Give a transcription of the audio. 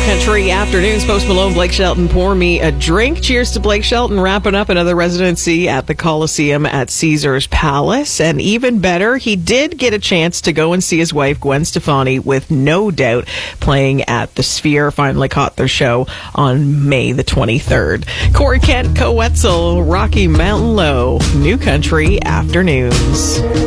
Country Afternoons. Post Malone, Blake Shelton, Pour Me a Drink. Cheers to Blake Shelton wrapping up another residency at the Coliseum at Caesars Palace. And even better, he did get a chance to go and see his wife, Gwen Stefani, with No Doubt playing at the Sphere. Finally caught their show on May the 23rd. Corey Kent, Co-Wetzel, Rocky Mountain Low, New Country Afternoons.